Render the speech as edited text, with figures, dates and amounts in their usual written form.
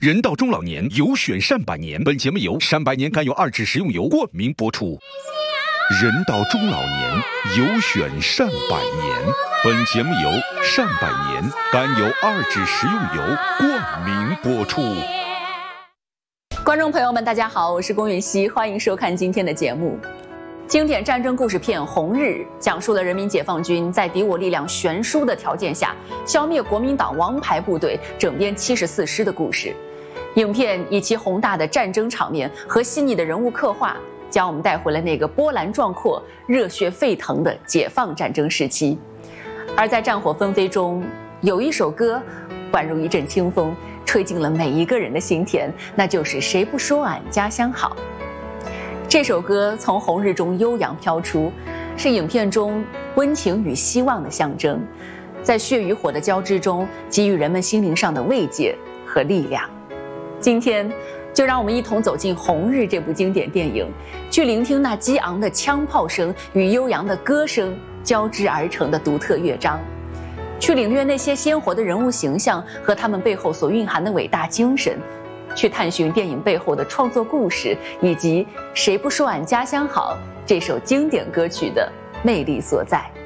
人到中老年，有选善百年。本节目由善百年甘油2.0食用油冠名播出。人到中老年，有选善百年。本节目由善百年甘油2.0食用油冠名播出。 观众朋友们，大家好，我是龚允熙，欢迎收看今天的节目。经典战争故事片《红日》讲述了人民解放军在敌我力量悬殊的条件下，消灭国民党王牌部队整编74师的故事。影片以其宏大的战争场面和细腻的人物刻画，将我们带回了那个波澜壮阔、热血沸腾的解放战争时期。而在战火纷飞中，有一首歌宛如一阵清风，吹进了每一个人的心田，那就是《谁不说俺家乡好》。这首歌从红日中悠扬飘出，是影片中温情与希望的象征，在血与火的交织中，给予人们心灵上的慰藉和力量。今天就让我们一同走进《红日》这部经典电影，去聆听那激昂的枪炮声与悠扬的歌声交织而成的独特乐章，去领略那些鲜活的人物形象和他们背后所蕴含的伟大精神，去探寻电影背后的创作故事，以及《谁不说俺家乡好》这首经典歌曲的魅力所在。